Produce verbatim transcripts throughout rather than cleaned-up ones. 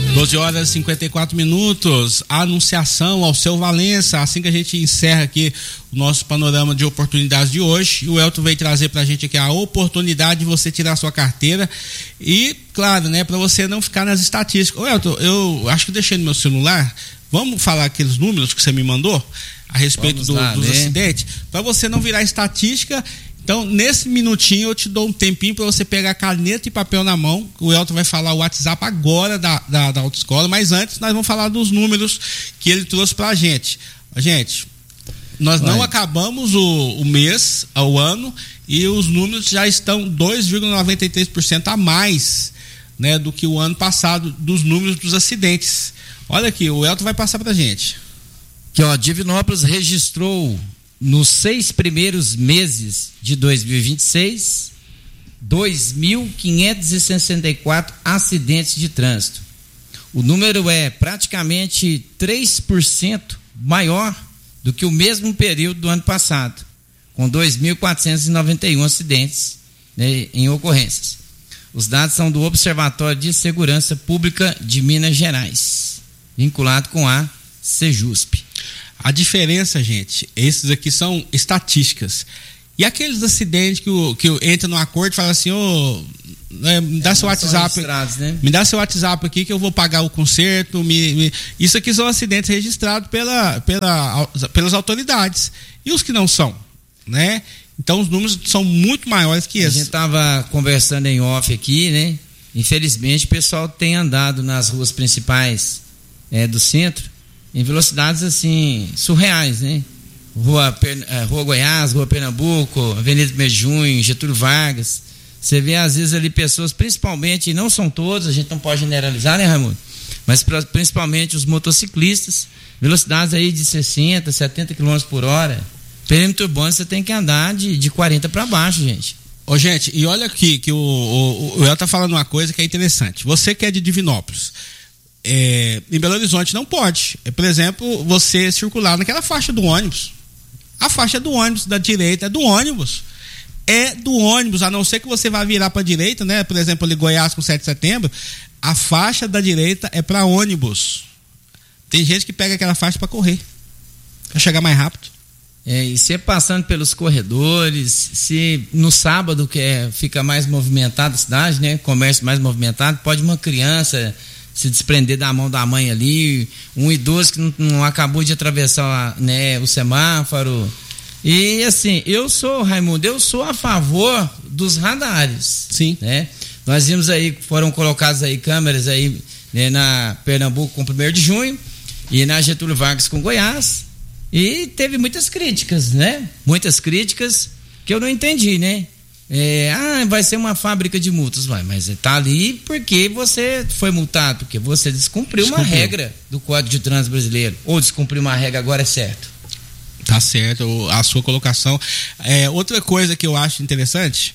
doze horas e cinquenta e quatro minutos, a anunciação ao seu Valença, assim que a gente encerra aqui o nosso panorama de oportunidades de hoje. O Elton veio trazer pra gente aqui a oportunidade de você tirar a sua carteira e, claro, né, pra você não ficar nas estatísticas. Ô Elton, eu acho que eu deixei no meu celular, vamos falar aqueles números que você me mandou a respeito do, lá, dos né? acidentes, pra você não virar estatística. Então, nesse minutinho, eu te dou um tempinho para você pegar caneta e papel na mão. O Elton vai falar o WhatsApp agora da, da, da autoescola, mas antes nós vamos falar dos números que ele trouxe para a gente. Gente, nós vai. não acabamos o, o mês, o ano, e os números já estão dois vírgula noventa e três por cento a mais, né, do que o ano passado, dos números dos acidentes. Olha aqui, o Elton vai passar para a gente. Que ó, Divinópolis registrou nos seis primeiros meses de dois mil e vinte e seis, dois mil quinhentos e sessenta e quatro acidentes de trânsito. O número é praticamente três por cento maior do que o mesmo período do ano passado, com dois mil quatrocentos e noventa e um acidentes, né, em ocorrências. Os dados são do Observatório de Segurança Pública de Minas Gerais, vinculado com a Sejusp. A diferença, gente, esses aqui são estatísticas. E aqueles acidentes que, o, que entra no acordo e fala assim, ô, oh, né, me dá é, seu WhatsApp, né? me dá seu WhatsApp aqui que eu vou pagar o conserto. Me, me... Isso aqui são acidentes registrados pela, pela, pelas autoridades. E os que não são, né? Então os números são muito maiores que esses. A gente estava conversando em off aqui, né? Infelizmente o pessoal tem andado nas ruas principais é, do centro em velocidades assim surreais, né? Rua, Rua Goiás, Rua Pernambuco, Avenida primeiro de Junho, Getúlio Vargas. Você vê às vezes ali pessoas, principalmente, e não são todos, a gente não pode generalizar, né, Raimundo? Mas principalmente os motociclistas, velocidades aí de sessenta, setenta quilômetros por hora. Perímetro urbano você tem que andar de, de quarenta para baixo, gente. Ô, gente, e olha aqui que o, o, o El tá falando uma coisa que é interessante. Você que é de Divinópolis, É, em Belo Horizonte não pode, por exemplo, você circular naquela faixa do ônibus. A faixa do ônibus da direita é do ônibus, é do ônibus, a não ser que você vá virar para a direita, né? Por exemplo, ali Goiás com sete de setembro, a faixa da direita é para ônibus. Tem gente que pega aquela faixa para correr, para chegar mais rápido. É, e você passando pelos corredores, se no sábado que é, fica mais movimentado a cidade, né? Comércio mais movimentado, pode uma criança se desprender da mão da mãe ali, um idoso que não, não acabou de atravessar, né, o semáforo. E assim, eu sou, Raimundo, eu sou a favor dos radares. Sim. Né? Nós vimos aí, foram colocadas aí câmeras aí, né, na Pernambuco com primeiro de junho e na Getúlio Vargas com Goiás. E teve muitas críticas, né? Muitas críticas que eu não entendi, né? É, ah, vai ser uma fábrica de multas, vai, mas tá ali porque você foi multado, porque você descumpriu, descumpriu. uma regra do Código de Trânsito Brasileiro, ou descumpriu uma regra, agora é certo. Tá certo, a sua colocação. É, outra coisa que eu acho interessante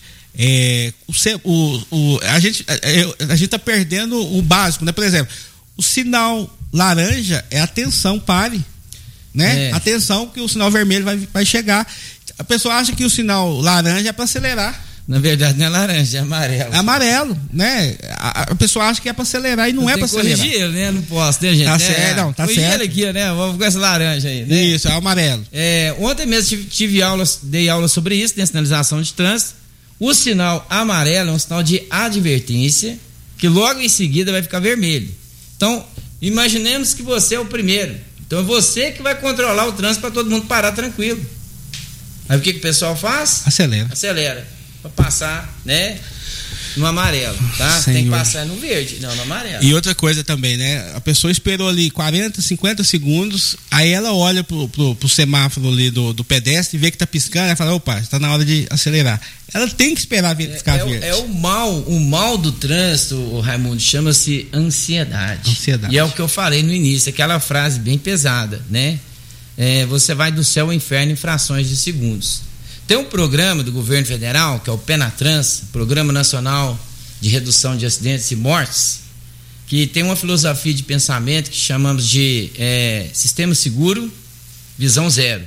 é o, o, o, a, gente, a, a gente tá perdendo o básico, né? Por exemplo, o sinal laranja é atenção, pare, né? É. Atenção que o sinal vermelho vai, vai chegar. A pessoa acha que o sinal laranja é para acelerar. Na verdade não é laranja, é amarelo. É amarelo, né? A, a pessoa acha que é para acelerar e não é para acelerar. Corrigir ele, né? Não posso, né, gente? Tá né? certo, não, tá corrigir certo. ele aqui, né? Vamos com essa laranja aí, né? Isso, é amarelo. É, ontem mesmo tive, tive aula, dei aula sobre isso, né? Sinalização de trânsito. O sinal amarelo é um sinal de advertência, que logo em seguida vai ficar vermelho. Então, imaginemos que você é o primeiro. Então é você que vai controlar o trânsito para todo mundo parar tranquilo. Aí o que, que o pessoal faz? Acelera. Acelera. Para passar, né? No amarelo, tá? Senhor. Tem que passar no verde, não no amarelo. E outra coisa também, né? A pessoa esperou ali quarenta, cinquenta segundos, aí ela olha pro, pro, pro semáforo ali do, do pedestre e vê que tá piscando, ela fala, opa, está na hora de acelerar. Ela tem que esperar ficar é, é, verde. É o mal, o mal do trânsito, o Raimundo, chama-se ansiedade. Ansiedade. E é o que eu falei no início, aquela frase bem pesada, né? É, você vai do céu ao inferno em frações de segundos. Tem um programa do governo federal, que é o Penatrans, Programa Nacional de Redução de Acidentes e Mortes, que tem uma filosofia de pensamento que chamamos de é, Sistema Seguro, Visão Zero,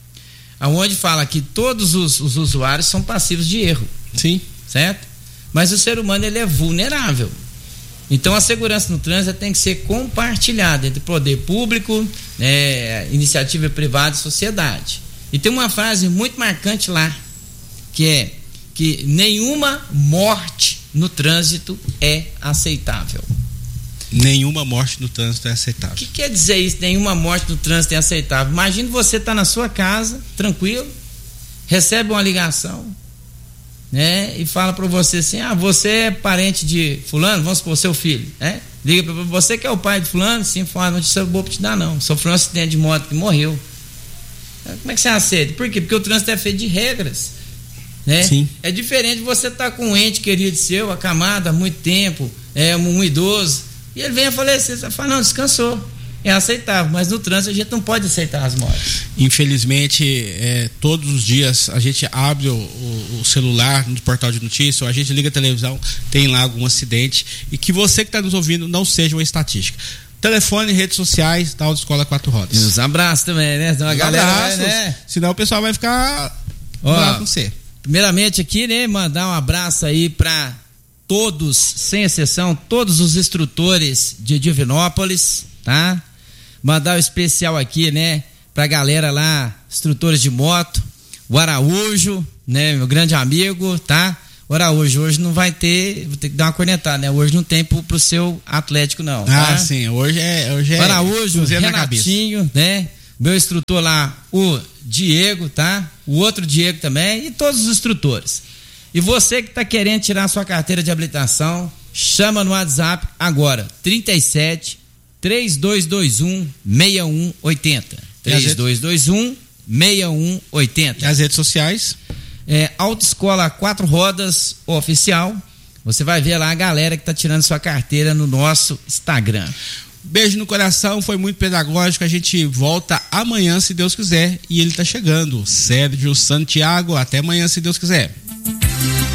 aonde fala que todos os, os usuários são passivos de erro. Sim. Certo? Mas o ser humano, ele é vulnerável. Então a segurança no trânsito tem que ser compartilhada entre poder público, é, iniciativa privada e sociedade. E tem uma frase muito marcante lá, que é que nenhuma morte no trânsito é aceitável. Nenhuma morte no trânsito é aceitável. O que quer dizer isso? Nenhuma morte no trânsito é aceitável. Imagina você estar tá na sua casa, tranquilo, recebe uma ligação, né? E fala para você assim: ah, você é parente de fulano, vamos supor, seu filho, né? Liga para você que é o pai de fulano, sim, fala, não notícia boa para te dar não. Sofreu um acidente de moto que morreu. Como é que você aceita? Por quê? Porque o trânsito é feito de regras, né? Sim. É diferente você estar tá com um ente querido seu, acamado há muito tempo, é um, um idoso, e ele vem a falecer, você fala, não, descansou, é aceitável, mas no trânsito a gente não pode aceitar as mortes. Infelizmente, é, todos os dias a gente abre o, o, o celular no portal de notícias, ou a gente liga a televisão, tem lá algum acidente, e que você que está nos ouvindo não seja uma estatística. Telefone, redes sociais da Autoescola Quatro Rodas. E os abraços também, né? Então, a os galera abraços, vai, né? Senão o pessoal vai ficar bravo com você. Primeiramente aqui, né, mandar um abraço aí para todos, sem exceção, todos os instrutores de Divinópolis, tá? Mandar um especial aqui, né, pra galera lá, instrutores de moto, o Araújo, né, meu grande amigo, tá? O Araújo, hoje não vai ter, vou ter que dar uma cornetada, né? Hoje não tem pro, pro seu Atlético, não. Ah, tá? sim, hoje é. Hoje é Araújo, Renatinho, né? Meu instrutor lá, o Diego, tá? O outro Diego também, e todos os instrutores. E você que tá querendo tirar sua carteira de habilitação, chama no WhatsApp agora, trinta e sete, três dois dois um, seis um oito zero. três dois dois um, seis um oito zero. E as redes sociais? É, Autoescola Quatro Rodas Oficial. Você vai ver lá a galera que tá tirando sua carteira no nosso Instagram. Beijo no coração, foi muito pedagógico. A gente volta amanhã, se Deus quiser. E ele tá chegando, Sérgio Santiago. Até amanhã, se Deus quiser.